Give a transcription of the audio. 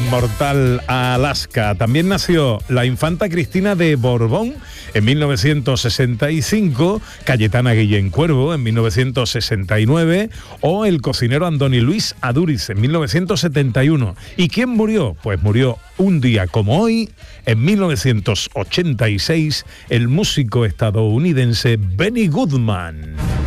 inmortal Alaska. También nació la infanta Cristina de Borbón en 1965, Cayetana Guillén Cuervo en 1969 o el cocinero Andoni Luis Aduriz en 1971. ¿Y quién murió? Pues murió un día como hoy, en 1986, el músico estadounidense Benny Goodman.